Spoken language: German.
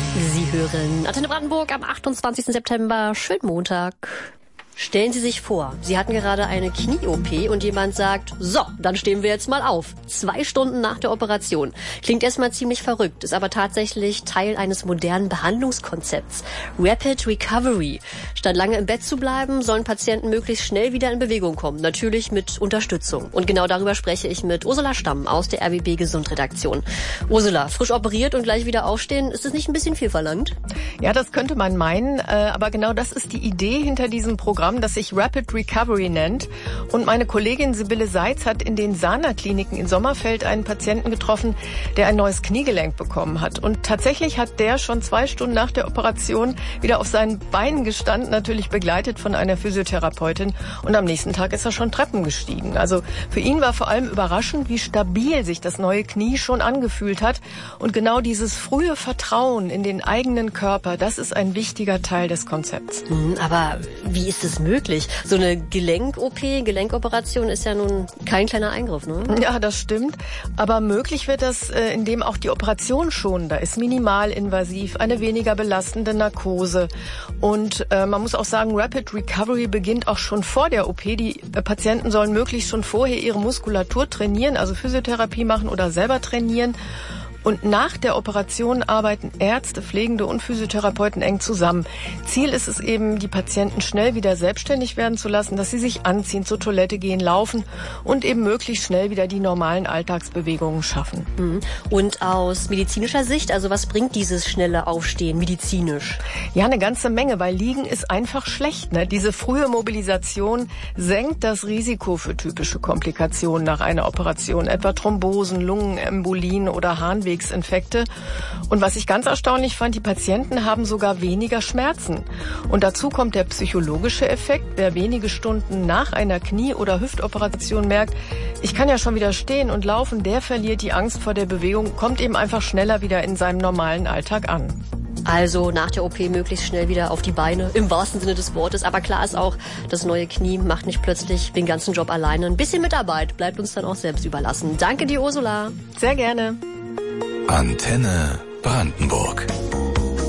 Sie hören Antenne Brandenburg am 28. September. Schönen Montag. Stellen Sie sich vor, Sie hatten gerade eine Knie-OP und jemand sagt, so, dann stehen wir jetzt mal auf. 2 Stunden nach der Operation. Klingt erstmal ziemlich verrückt, ist aber tatsächlich Teil eines modernen Behandlungskonzepts. Rapid Recovery. Statt lange im Bett zu bleiben, sollen Patienten möglichst schnell wieder in Bewegung kommen. Natürlich mit Unterstützung. Und genau darüber spreche ich mit Ursula Stamm aus der RBB Gesund-Redaktion. Ursula, frisch operiert und gleich wieder aufstehen, ist das nicht ein bisschen viel verlangt? Ja, das könnte man meinen, aber genau das ist die Idee hinter diesem Programm, das sich Rapid Recovery nennt. Und meine Kollegin Sibylle Seitz hat in den Sana-Kliniken in Sommerfeld einen Patienten getroffen, der ein neues Kniegelenk bekommen hat. Und tatsächlich hat der schon 2 Stunden nach der Operation wieder auf seinen Beinen gestanden, natürlich begleitet von einer Physiotherapeutin. Und am nächsten Tag ist er schon Treppen gestiegen. Also für ihn war vor allem überraschend, wie stabil sich das neue Knie schon angefühlt hat. Und genau dieses frühe Vertrauen in den eigenen Körper, das ist ein wichtiger Teil des Konzepts. Aber wie ist es möglich? So eine Gelenk-OP, Gelenkoperation ist ja nun kein kleiner Eingriff, ne? Ja, das stimmt. Aber möglich wird das, indem auch die Operation schonender ist, minimalinvasiv, eine weniger belastende Narkose. Und man muss auch sagen, Rapid Recovery beginnt auch schon vor der OP. Die Patienten sollen möglichst schon vorher ihre Muskulatur trainieren, also Physiotherapie machen oder selber trainieren. Und nach der Operation arbeiten Ärzte, Pflegende und Physiotherapeuten eng zusammen. Ziel ist es eben, die Patienten schnell wieder selbstständig werden zu lassen, dass sie sich anziehen, zur Toilette gehen, laufen und eben möglichst schnell wieder die normalen Alltagsbewegungen schaffen. Und aus medizinischer Sicht, also was bringt dieses schnelle Aufstehen medizinisch? Ja, eine ganze Menge, weil Liegen ist einfach schlecht, ne? Diese frühe Mobilisation senkt das Risiko für typische Komplikationen nach einer Operation, etwa Thrombosen, Lungenembolien oder Harnwegsinfekte. Und was ich ganz erstaunlich fand, die Patienten haben sogar weniger Schmerzen. Und dazu kommt der psychologische Effekt. Wer wenige Stunden nach einer Knie- oder Hüftoperation merkt, ich kann ja schon wieder stehen und laufen, der verliert die Angst vor der Bewegung, kommt eben einfach schneller wieder in seinem normalen Alltag an. Also nach der OP möglichst schnell wieder auf die Beine, im wahrsten Sinne des Wortes. Aber klar ist auch, das neue Knie macht nicht plötzlich den ganzen Job alleine. Ein bisschen Mitarbeit bleibt uns dann auch selbst überlassen. Danke dir, Ursula. Sehr gerne. Antenne Brandenburg.